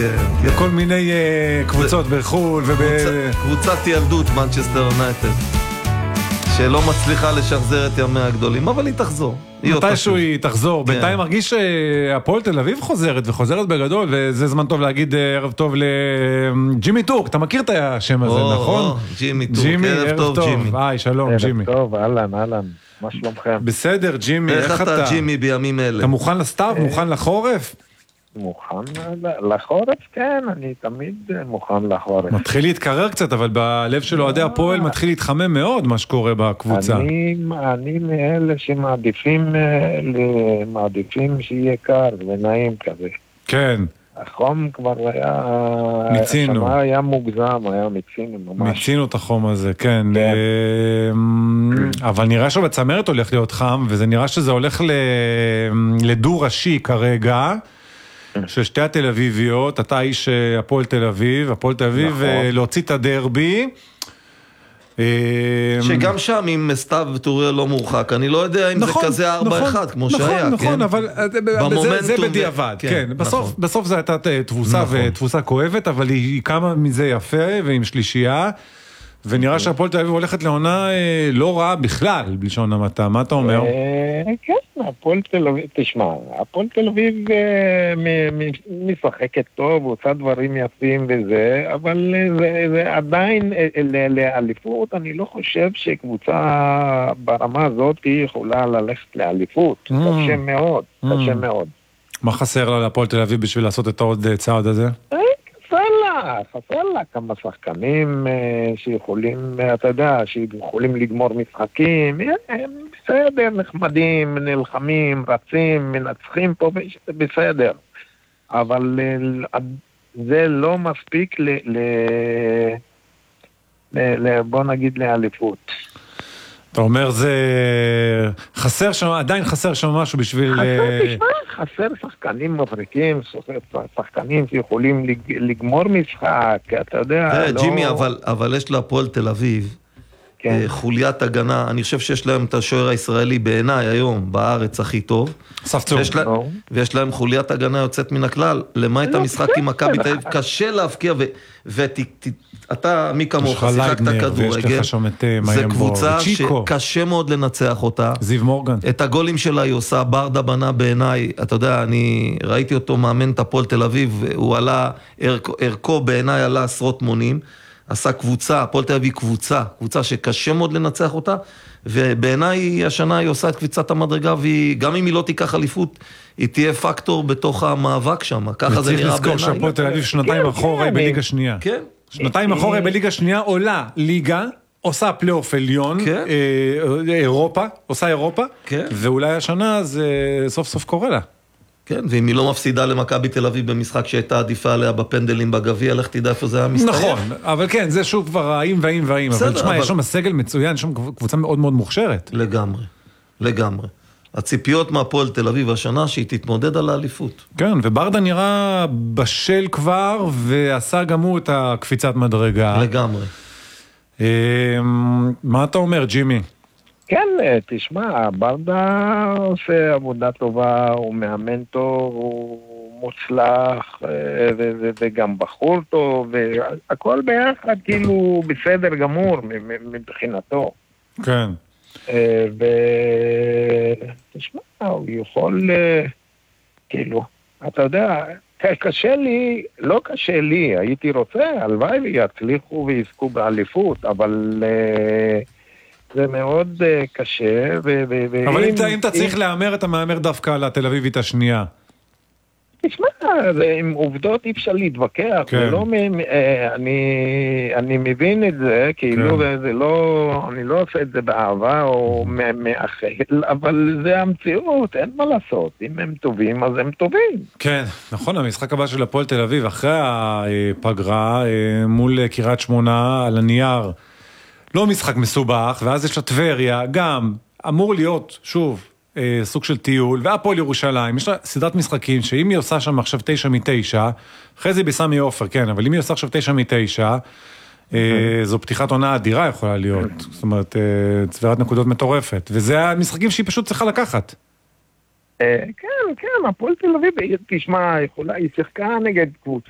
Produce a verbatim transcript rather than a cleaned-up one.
כן. לכל מיני קבוצות בחו"ל. קבוצת ילדות, מנצ'סטר יונייטד, שלא מצליחה לשחזר את ימיה הגדולים, אבל היא תחזור. מתישהו היא תחזור. בינתיים מרגיש שהפועל תל אביב חוזרת, וחוזרת בגדול, וזה זמן טוב להגיד ערב טוב לג'ימי טורק. אתה מכיר את השם הזה, נכון? ג'ימי טורק, ערב טוב ג'ימי. היי, שלום ג'ימי. ערב טוב, אהלן, אהלן. מה שלומכם? בסדר, ג'ימי, איך אתה ג'ימי בימים אלה? אתה מוכן לסתיו? מוכן לחורף? מוכן לחורף, כן, אני תמיד מוכן לחורף. מתחיל להתקרר קצת, אבל בלב של אוהדי הפועל מתחיל להתחמם מאוד מה שקורה בקבוצה. אני, אני מאלה שמעדיפים, מעדיפים שיהיה קר ונעים כזה. כן. החום כבר היה, מיצינו. השמה היה מוגזם, היה מיצינו ממש. מיצינו את החום הזה, כן. אבל נראה שבצמרת הולך להיות חם, וזה נראה שזה הולך לדו ראשי כרגע. של שתי התל אביביות, אתה איש הפועל תל אביב, הפועל תל אביב להוציא את הדרבי. שגם שם, אם סתיו וטוריאל לא מורחק, אני לא יודע אם זה כזה ארבע אחד, כמו שהיה. נכון, נכון, אבל זה בדיעבד, כן. בסוף זה הייתה תבוסה ותבוסה כואבת, אבל היא קמה מזה יפה ועם שלישייה, ונראה שהפועל תל אביב הולכת לעונה לא רעה בכלל, בלשון המעטה. מה אתה אומר? כן, הפועל תל אביב, תשמע, הפועל תל אביב משחקת טוב, עושה דברים יפים וזה, אבל זה עדיין לאליפות, אני לא חושב שקבוצה ברמה הזאת היא יכולה ללכת לאליפות. קשה מאוד, קשה מאוד. מה חסר לה להפועל תל אביב בשביל לעשות את העוד צעד הזה? חסר לה כמה שחקנים שיכולים, אתה יודע, שיכולים לגמור משחקים, הם בסדר, נחמדים, נלחמים, רצים, מנצחים פה, בסדר. אבל זה לא מספיק ל... בוא נגיד לאליפות. אתה אומר זה חסר שם, עדיין חסר שם משהו בשביל... חסר, תשמע, חסר שחקנים מבריקים, שחקנים שיכולים לגמור משחק, אתה יודע... ג'ימי, אבל יש להפועל תל אביב חוליית הגנה, אני חושב שיש להם את השוער הישראלי בעיניי היום, בארץ הכי טוב. ספצור. ויש להם חוליית הגנה יוצאת מן הכלל, למה את המשחק עם מכבי תל אביב, קשה להפקיע, ואתה, מי כמוך, שיחקת כדורגל, זה קבוצה שקשה מאוד לנצח אותה. זיו מורגן. את הגולים שלה היא עושה, ברדה בנה בעיניי, אתה יודע, אני ראיתי אותו מאמן את הפועל תל אביב, הוא עלה, ערכו בעיניי עלה עשרות מונים, עשה קבוצה, הפועל תל אביב קבוצה, קבוצה שקשה מאוד לנצח אותה, ובעיניי השנה היא עושה את קביצת המדרגה, וגם אם היא לא תיקח אליפות, היא תהיה פקטור בתוך המאבק שם, ככה זה נראה בעיניי. צריך לזכור שהפועל תל אביב שנתיים אחורה היא בליגה שנייה. כן. שנתיים אחורה היא בליגה שנייה, עולה ליגה, עושה פלייאוף עליון, אירופה, עושה אירופה, ואולי השנה זה סוף סוף קורה לה. כן, ואם היא לא מפסידה למכבי תל אביב במשחק שהייתה עדיפה עליה בפנדלים בגביע, לך תדע איפה זה היה מסתיים. נכון, אבל כן, זה שוב כבר האם והאם והאם, אבל תשמע, יש שם הסגל מצוין, יש שם קבוצה מאוד מאוד מוכשרת. לגמרי, לגמרי. הציפיות מהפועל תל אביב השנה שהיא תתמודד על האליפות. כן, וברדה נראה בשל כבר, ועשה גם הוא את הקפיצת מדרגה. לגמרי. מה אתה אומר, ג'ימי? כן, תשמע, ברדה עושה עבודה טובה, הוא מאמן טוב, הוא מוצלח, וגם בחור טוב, והכל ביחד כאילו בסדר גמור מבחינתו. כן. ותשמע, הוא יכול, כאילו, אתה יודע, קשה לי, לא קשה לי, הייתי רוצה, הלוואי ויצליחו ויזכו באליפות, אבל... זה מאוד קשה. אבל אם אתה צריך לאמר, אתה מאמר דווקא על התל אביבית השנייה. תשמע, עם עובדות אי אפשר להתווכח, אני מבין את זה, כאילו זה לא, אני לא עושה את זה באהבה או מאחל, אבל זה המציאות, אין מה לעשות, אם הם טובים אז הם טובים. כן, נכון, המשחק הבא של הפועל תל אביב, אחרי הפגרה מול קריית שמונה על הנייר, לא משחק מסובך, ואז יש לה טבריה, גם אמור להיות, שוב, אה, סוג של טיול, והפועל ירושלים, יש לה סדרת משחקים, שאם היא עושה שם עכשיו תשע מתשע, אחרי זה בסמי אופר, כן, אבל אם היא עושה עכשיו תשע מתשע, אה, זו פתיחת עונה אדירה יכולה להיות, זאת אומרת, אה, צבירת נקודות מטורפת, וזה המשחקים שהיא פשוט צריכה לקחת. כן, כן, הפועל תל אביב, תשמע, יכולה, היא שיחקה נגד קבוצות,